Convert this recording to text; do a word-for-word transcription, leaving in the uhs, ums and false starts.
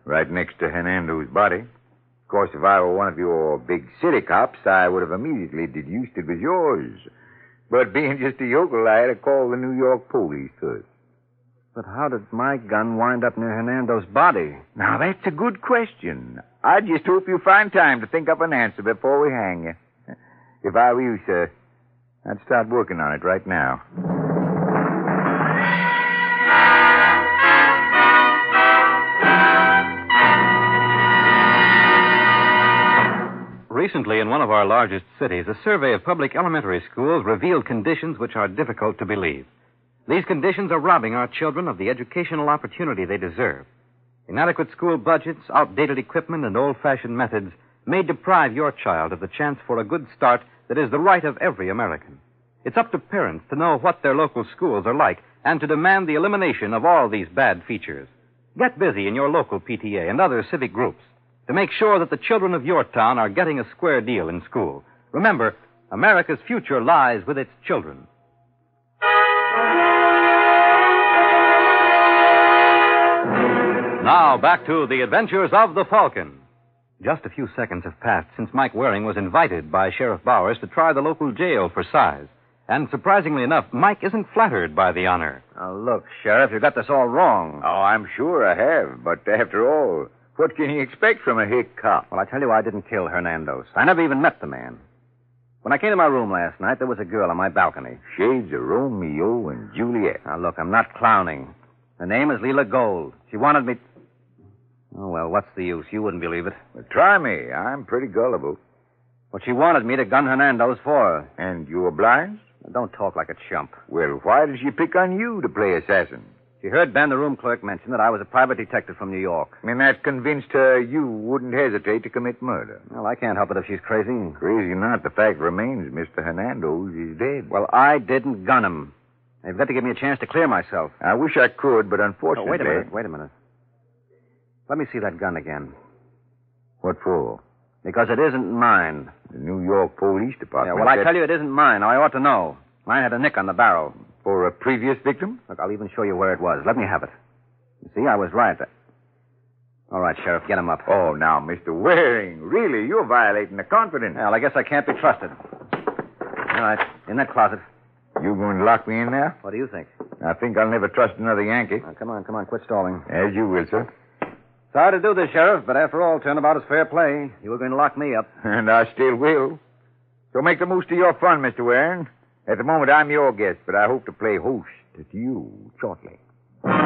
Right next to Hernando's body. Of course, if I were one of your big city cops, I would have immediately deduced it was yours. But being just a yokel, I had to call the New York police first. But how did my gun wind up near Hernando's body? Now, that's a good question. I just hope you find time to think up an answer before we hang you. If I were you, sir, I'd start working on it right now. Recently, in one of our largest cities, a survey of public elementary schools revealed conditions which are difficult to believe. These conditions are robbing our children of the educational opportunity they deserve. Inadequate school budgets, outdated equipment, and old-fashioned methods may deprive your child of the chance for a good start that is the right of every American. It's up to parents to know what their local schools are like and to demand the elimination of all these bad features. Get busy in your local P T A and other civic groups to make sure that the children of your town are getting a square deal in school. Remember, America's future lies with its children. Now, back to the adventures of the Falcon. Just a few seconds have passed since Mike Waring was invited by Sheriff Bowers to try the local jail for size. And surprisingly enough, Mike isn't flattered by the honor. Now, look, Sheriff, you got this all wrong. Oh, I'm sure I have. But after all, what can you expect from a hick cop? Well, I tell you, I didn't kill Hernando's. I never even met the man. When I came to my room last night, there was a girl on my balcony. Shades of Romeo and Juliet. Now, look, I'm not clowning. Her name is Leela Gold. She wanted me... Oh, well, what's the use? You wouldn't believe it. Well, try me. I'm pretty gullible. Well, she wanted me to gun Hernando's for her. And you obliged? Now, don't talk like a chump. Well, why did she pick on you to play assassin? She heard Ben, the room clerk, mention that I was a private detective from New York. And that convinced her you wouldn't hesitate to commit murder. Well, I can't help it if she's crazy. Crazy or not, the fact remains Mister Hernando's is dead. Well, I didn't gun him. You've got to give me a chance to clear myself. I wish I could, but Oh, unfortunately... wait a minute, wait a minute. Let me see that gun again. What for? Because it isn't mine. The New York Police Department... Yeah, well, I said- tell you, it isn't mine. Now, I ought to know. Mine had a nick on the barrel. For a previous victim? Look, I'll even show you where it was. Let me have it. You see, I was right. All right, Sheriff, get him up. Oh, now, Mister Waring, really, you're violating the confidence. Well, I guess I can't be trusted. All right, in that closet. You going to lock me in there? What do you think? I think I'll never trust another Yankee. Now, come on, come on, quit stalling. As you will, sir. Sorry to do this, Sheriff, but after all, turnabout is fair play. You were going to lock me up. And I still will. So make the most of your fun, Mister Waring. At the moment, I'm your guest, but I hope to play host to you shortly.